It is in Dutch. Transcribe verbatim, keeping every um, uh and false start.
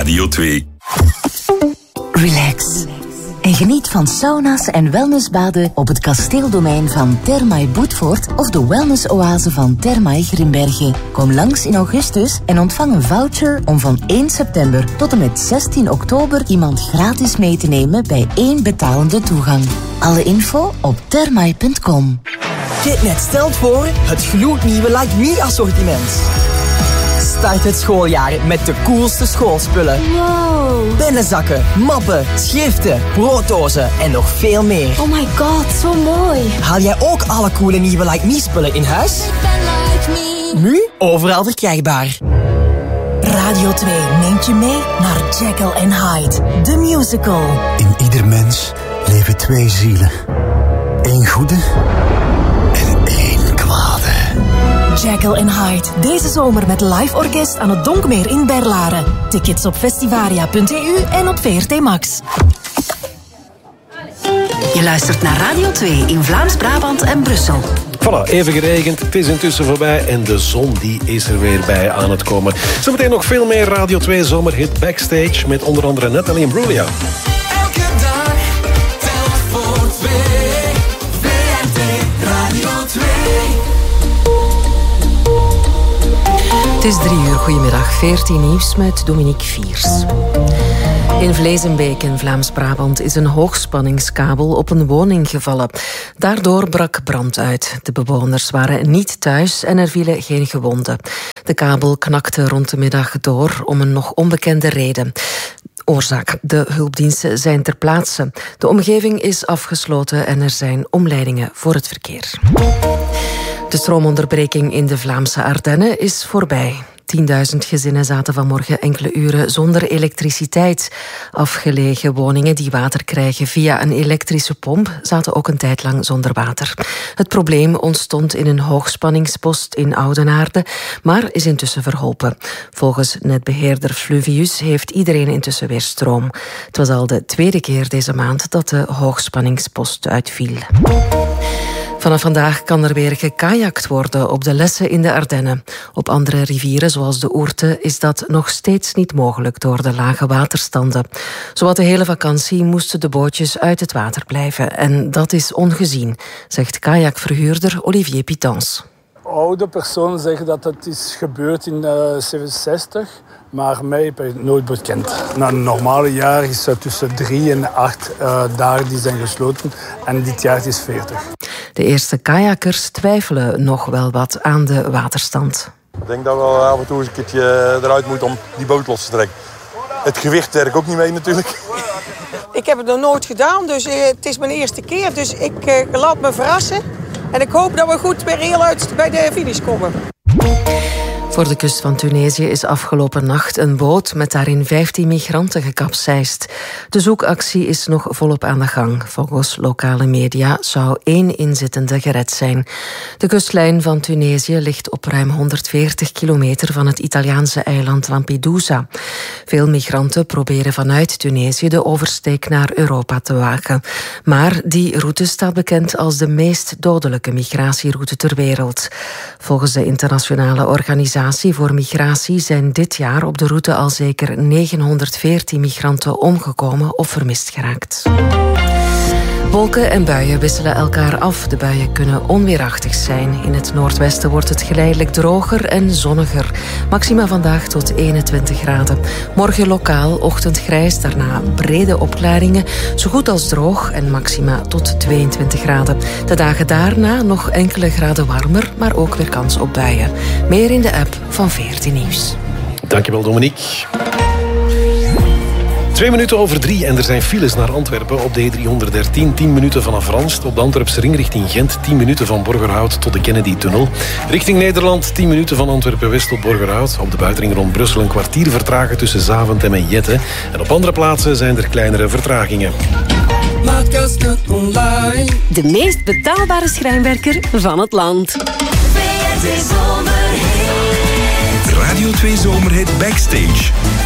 Radio twee. Relax. En geniet van sauna's en wellnessbaden op het kasteeldomein van Thermae Boetvoort of de wellnessoase van Thermae Grimbergen. Kom langs in augustus en ontvang een voucher om van één september tot en met zestien oktober iemand gratis mee te nemen bij één betalende toegang. Alle info op thermae punt com. Kitnet stelt voor het gloednieuwe Like Me assortiment. Start het schooljaar met de coolste schoolspullen. Wow. Binnenzakken, mappen, schriften, brooddozen en nog veel meer. Oh my god, zo mooi. Haal jij ook alle coole nieuwe Like Me spullen in huis? Ik ben Like Me. Nu overal verkrijgbaar. Radio twee neemt je mee naar Jekyll and Hyde, the musical. In ieder mens leven twee zielen. Eén goede en één kwade. Jekyll and Hyde, deze zomer met live orkest aan het Donkmeer in Berlaren. Tickets op festivaria punt e u en op V R T Max. Je luistert naar Radio twee in Vlaams-Brabant en Brussel. Voilà, even geregend, het is intussen voorbij en de zon die is er weer bij aan het komen. Zometeen nog veel meer Radio twee zomerhit Backstage met onder andere Natalie Imbruglia. Elke dag telt voor twee. V R T Radio twee. Het is drie uur, goedemiddag, veertien nieuws met Dominique Viers. In Vleesenbeek in Vlaams-Brabant is een hoogspanningskabel op een woning gevallen. Daardoor brak brand uit. De bewoners waren niet thuis en er vielen geen gewonden. De kabel knakte rond de middag door om een nog onbekende reden. Oorzaak. De hulpdiensten zijn ter plaatse. De omgeving is afgesloten en er zijn omleidingen voor het verkeer. De stroomonderbreking in de Vlaamse Ardennen is voorbij. tienduizend gezinnen zaten vanmorgen enkele uren zonder elektriciteit. Afgelegen woningen die water krijgen via een elektrische pomp zaten ook een tijd lang zonder water. Het probleem ontstond in een hoogspanningspost in Oudenaarde, maar is intussen verholpen. Volgens netbeheerder Fluvius heeft iedereen intussen weer stroom. Het was al de tweede keer deze maand dat de hoogspanningspost uitviel. Vanaf vandaag kan er weer gekajakt worden op de Lesse in de Ardennen. Op andere rivieren, zoals de Ourthe, is dat nog steeds niet mogelijk door de lage waterstanden. Zowat de hele vakantie moesten de bootjes uit het water blijven. En dat is ongezien, zegt kajakverhuurder Olivier Pitans. Oude personen zeggen dat het is gebeurd in uh, zevenenzestig, maar mij heb ik nooit bekend. Na een normale jaar is het tussen drie en acht uh, dagen die zijn gesloten en dit jaar is veertig. De eerste kajakkers twijfelen nog wel wat aan de waterstand. Ik denk dat we af en toe eens een keertje eruit moeten om die boot los te trekken. Het gewicht werkt ook niet mee natuurlijk. Ik heb het nog nooit gedaan, dus het is mijn eerste keer. Dus ik uh, laat me verrassen. En ik hoop dat we goed weer heel uit bij de finish komen. Voor de kust van Tunesië is afgelopen nacht een boot met daarin vijftien migranten gekapseist. De zoekactie is nog volop aan de gang. Volgens lokale media zou één inzittende gered zijn. De kustlijn van Tunesië ligt op ruim honderdveertig kilometer van het Italiaanse eiland Lampedusa. Veel migranten proberen vanuit Tunesië de oversteek naar Europa te wagen. Maar die route staat bekend als de meest dodelijke migratieroute ter wereld. Volgens de internationale organisatie voor Migratie zijn dit jaar op de route al zeker negenhonderdveertien migranten omgekomen of vermist geraakt. Wolken en buien wisselen elkaar af. De buien kunnen onweerachtig zijn. In het noordwesten wordt het geleidelijk droger en zonniger. Maxima vandaag tot eenentwintig graden. Morgen lokaal ochtendgrijs, daarna brede opklaringen. Zo goed als droog en maxima tot tweeëntwintig graden. De dagen daarna nog enkele graden warmer, maar ook weer kans op buien. Meer in de app van veertien Nieuws. Dankjewel, Dominique. Twee minuten over drie en er zijn files naar Antwerpen op de E driehonderddertien. Tien minuten vanaf Ranst op de Antwerpse ring richting Gent. Tien minuten van Borgerhout tot de Kennedy-tunnel. Richting Nederland tien minuten van Antwerpen-West tot Borgerhout. Op de buitenring rond Brussel een kwartier vertragen tussen Zaventem en Jette. En op andere plaatsen zijn er kleinere vertragingen. De meest betaalbare schrijnwerker van het land. Radio twee Zomerhit Backstage.